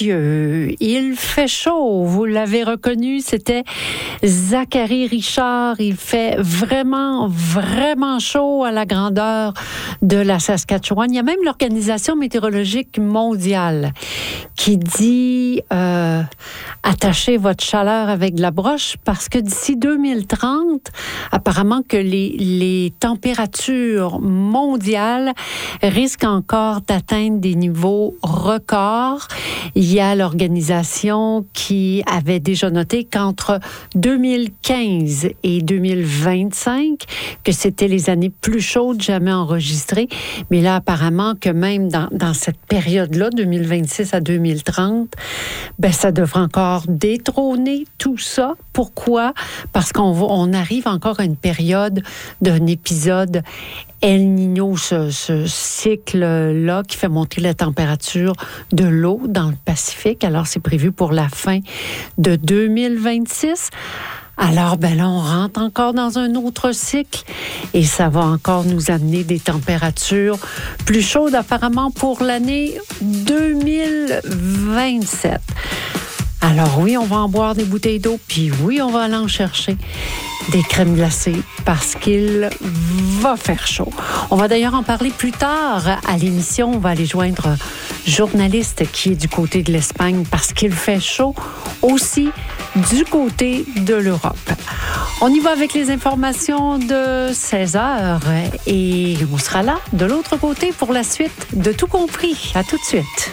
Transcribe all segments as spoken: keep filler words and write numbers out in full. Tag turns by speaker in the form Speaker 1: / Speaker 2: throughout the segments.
Speaker 1: messieurs, il fait chaud. Vous l'avez reconnu, c'était Zachary Richard. Il fait vraiment, vraiment chaud à la grandeur de la Saskatchewan. Il y a même l'Organisation météorologique mondiale qui dit euh, attachez votre chaleur avec de la broche parce que d'ici deux mille trente, apparemment que les, les températures mondiales risquent encore d'atteindre des niveaux records. Il y a l'organisation qui avait déjà noté qu'entre deux mille quinze et deux mille vingt-cinq, que c'était les années plus chaudes jamais enregistrées. Mais là, apparemment que même dans, dans cette période-là, deux mille vingt-six à deux mille trente, ben, ça devrait encore détrôner tout ça. Pourquoi? Parce qu'on va, on arrive encore à une période d'un épisode El Niño, ce, ce cycle-là qui fait monter la température de l'eau dans le Pacifique. Alors, c'est prévu pour la fin de deux mille vingt-six. Alors, ben là, on rentre encore dans un autre cycle et ça va encore nous amener des températures plus chaudes apparemment pour l'année deux mille vingt-sept. Alors oui, on va en boire des bouteilles d'eau, puis oui, on va aller en chercher des crèmes glacées parce qu'il va faire chaud. On va d'ailleurs en parler plus tard à l'émission. On va aller joindre un journaliste qui est du côté de l'Espagne parce qu'il fait chaud aussi du côté de l'Europe. On y va avec les informations de seize heures et on sera là de l'autre côté pour la suite de Tout compris. À tout de suite.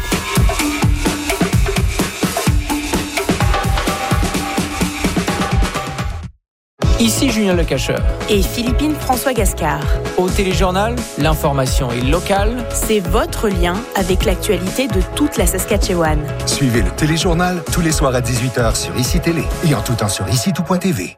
Speaker 2: Ici Julien Lecacheur.
Speaker 3: Et Philippine François Gascard.
Speaker 2: Au Téléjournal, l'information est locale.
Speaker 3: C'est votre lien avec l'actualité de toute la Saskatchewan.
Speaker 4: Suivez le Téléjournal tous les soirs à dix-huit heures sur Ici Télé et en tout temps sur ici tout point t v.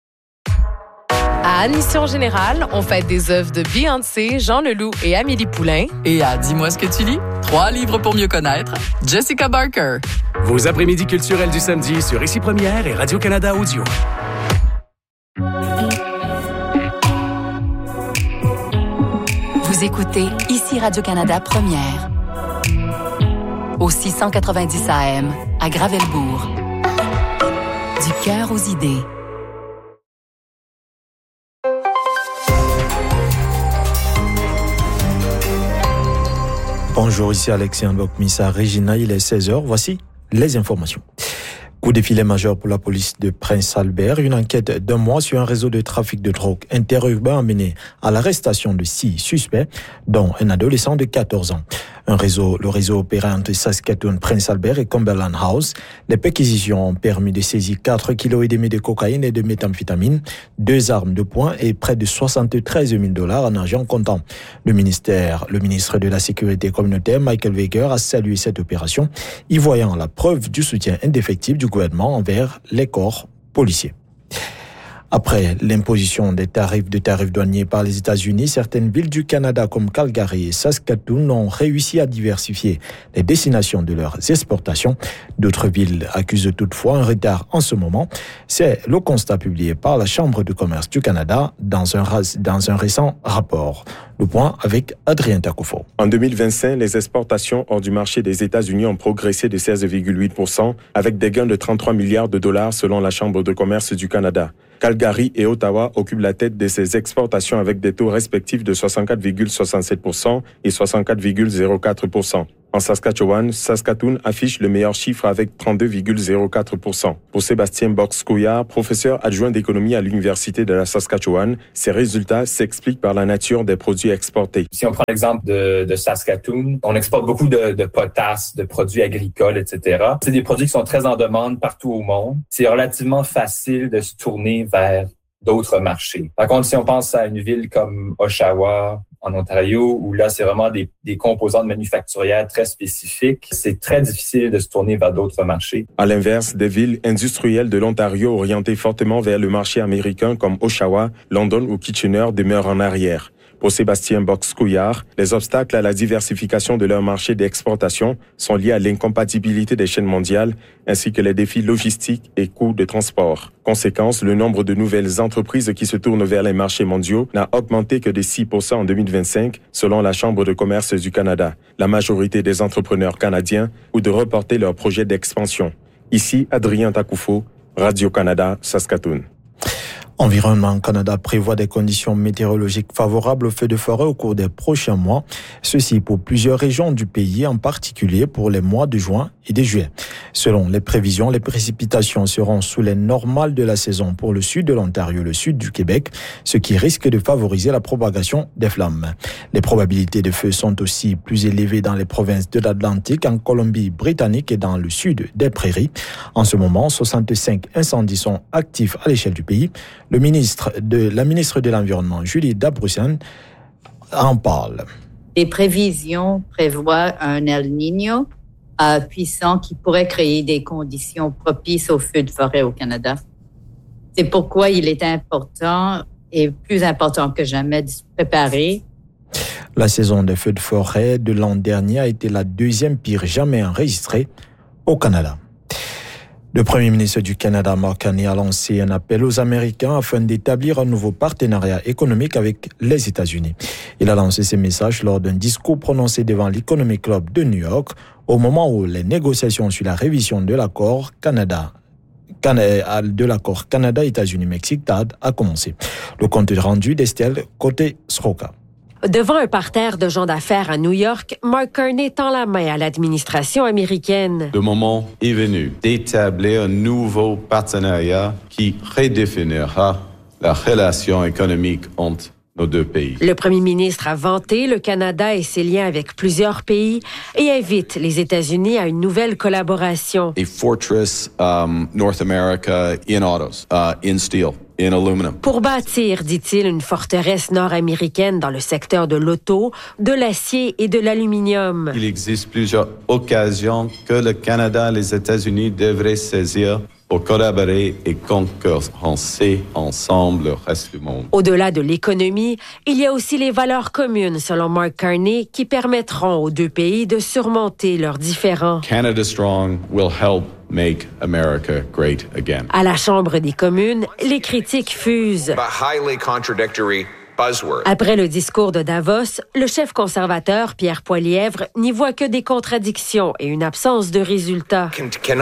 Speaker 5: À Admission Générale, on fête des œuvres de Beyoncé, Jean Leloup et Amélie Poulain.
Speaker 6: Et à Dis-moi ce que tu lis, trois livres pour mieux connaître, Jessica Barker.
Speaker 7: Vos après-midi culturels du samedi sur Ici Première et Radio-Canada Audio.
Speaker 8: Vous écoutez Ici Radio-Canada Première. Au six cent quatre-vingt-dix A M, à Gravelbourg. Du cœur aux idées.
Speaker 9: Bonjour, ici Alexandre Bokmissa Regina, il est seize heures. Voici les informations. Coup de filet majeur pour la police de Prince-Albert. Une enquête d'un mois sur un réseau de trafic de drogue interurbain a mené à l'arrestation de six suspects, dont un adolescent de quatorze ans. Un réseau, le réseau opérait entre Saskatoon, Prince-Albert et Cumberland House. Les perquisitions ont permis de saisir quatre virgule cinq kilos de cocaïne et de méthamphétamine, deux armes de poing et près de soixante-treize mille dollars en argent comptant. Le ministère, le ministre de la Sécurité communautaire, Michael Wager, a salué cette opération, y voyant la preuve du soutien indéfectible du gouvernement envers les corps policiers. Après l'imposition des tarifs de tarifs douaniers par les États-Unis, certaines villes du Canada comme Calgary et Saskatoon ont réussi à diversifier les destinations de leurs exportations. D'autres villes accusent toutefois un retard en ce moment. C'est le constat publié par la Chambre de commerce du Canada dans un, dans un récent rapport. Le point avec Adrien Takofo.
Speaker 10: En deux mille vingt-cinq, les exportations hors du marché des États-Unis ont progressé de seize virgule huit pour cent avec des gains de trente-trois milliards de dollars selon la Chambre de commerce du Canada. Calgary et Ottawa occupent la tête de ces exportations avec des taux respectifs de soixante-quatre virgule soixante-sept pour cent et soixante-quatre virgule zéro quatre pour cent. En Saskatchewan, Saskatoon affiche le meilleur chiffre avec trente-deux virgule zéro quatre pour cent. Pour Sébastien Box-Couillard, professeur adjoint d'économie à l'Université de la Saskatchewan, ces résultats s'expliquent par la nature des produits exportés.
Speaker 11: Si on prend l'exemple de, de Saskatoon, on exporte beaucoup de, de potasse, de produits agricoles, et cetera. C'est des produits qui sont très en demande partout au monde. C'est relativement facile de se tourner vers d'autres marchés. Par contre, si on pense à une ville comme Oshawa, en Ontario, où là, c'est vraiment des, des composantes manufacturières très spécifiques. C'est très difficile de se tourner vers d'autres marchés.
Speaker 10: À l'inverse, des villes industrielles de l'Ontario orientées fortement vers le marché américain comme Oshawa, London ou Kitchener demeurent en arrière. Pour Sébastien Box-Couillard, les obstacles à la diversification de leur marché d'exportation sont liés à l'incompatibilité des chaînes mondiales ainsi que les défis logistiques et coûts de transport. Conséquence, le nombre de nouvelles entreprises qui se tournent vers les marchés mondiaux n'a augmenté que de six pour cent en deux mille vingt-cinq, selon la Chambre de commerce du Canada. La majorité des entrepreneurs canadiens ou de reporter leurs projets d'expansion. Ici, Adrien Takoufo, Radio-Canada, Saskatoon.
Speaker 9: Environnement Canada prévoit des conditions météorologiques favorables aux feux de forêt au cours des prochains mois. Ceci pour plusieurs régions du pays, en particulier pour les mois de juin et de juillet. Selon les prévisions, les précipitations seront sous les normales de la saison pour le sud de l'Ontario et le sud du Québec, ce qui risque de favoriser la propagation des flammes. Les probabilités de feux sont aussi plus élevées dans les provinces de l'Atlantique, en Colombie-Britannique et dans le sud des Prairies. En ce moment, soixante-cinq incendies sont actifs à l'échelle du pays. Le ministre de, la ministre de l'Environnement, Julie Dabroussan, en parle.
Speaker 12: Les prévisions prévoient un El Niño euh, puissant qui pourrait créer des conditions propices aux feux de forêt au Canada. C'est pourquoi il est important et plus important que jamais de se préparer.
Speaker 9: La saison des feux de forêt de l'an dernier a été la deuxième pire jamais enregistrée au Canada. Le Premier ministre du Canada, Mark Carney, a lancé un appel aux Américains afin d'établir un nouveau partenariat économique avec les États-Unis. Il a lancé ces messages lors d'un discours prononcé devant l'Economic Club de New York au moment où les négociations sur la révision de l'accord Canada de l'accord Canada-États-Unis-Mexique T A D a commencé. Le compte rendu d'Estelle Côté-Sroka.
Speaker 13: Devant un parterre de gens d'affaires à New York, Mark Carney tend la main à l'administration américaine.
Speaker 14: Le moment est venu d'établir un nouveau partenariat qui redéfinira la relation économique entre nos deux pays.
Speaker 13: Le premier ministre a vanté le Canada et ses liens avec plusieurs pays et invite les États-Unis à une nouvelle collaboration.
Speaker 14: A fortress um, North America in autos, uh, in steel. In aluminum.
Speaker 13: Pour bâtir, dit-il, une forteresse nord-américaine dans le secteur de l'auto, de l'acier et de l'aluminium.
Speaker 14: Il existe plusieurs occasions que le Canada et les États-Unis devraient saisir pour collaborer et concurrencer ensemble le reste du monde.
Speaker 13: Au-delà de l'économie, il y a aussi les valeurs communes, selon Mark Carney, qui permettront aux deux pays de surmonter leurs différends.
Speaker 14: Canada Strong will help make America great again.
Speaker 13: À la Chambre des communes, les critiques fusent. Après le discours de Davos, le chef conservateur, Pierre Poilievre, n'y voit que des contradictions et une absence de résultats.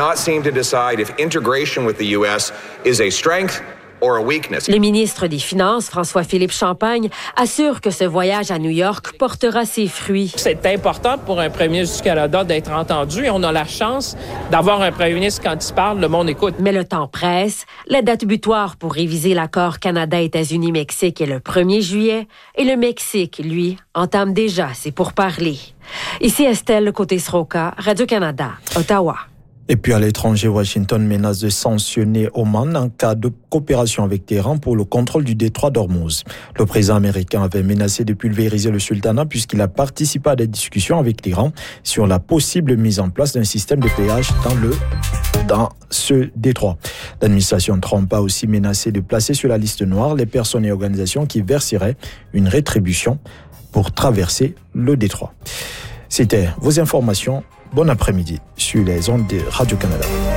Speaker 13: Le ministre des Finances, François-Philippe Champagne, assure que ce voyage à New York portera ses fruits.
Speaker 15: C'est important pour un premier ministre du Canada d'être entendu et on a la chance d'avoir un premier ministre quand il parle, le monde écoute.
Speaker 13: Mais le temps presse. La date butoir pour réviser l'accord Canada-États-Unis-Mexique est le premier juillet et le Mexique, lui, entame déjà ses pourparlers. Ici Estelle Côté-Sroka, Radio-Canada, Ottawa.
Speaker 9: Et puis à l'étranger, Washington menace de sanctionner Oman en cas de coopération avec Téhéran pour le contrôle du détroit d'Ormuz. Le président américain avait menacé de pulvériser le sultanat puisqu'il a participé à des discussions avec l'Iran sur la possible mise en place d'un système de péage dans le dans ce détroit. L'administration Trump a aussi menacé de placer sur la liste noire les personnes et organisations qui verseraient une rétribution pour traverser le détroit. C'était vos informations. Bon après-midi sur les ondes de Radio-Canada.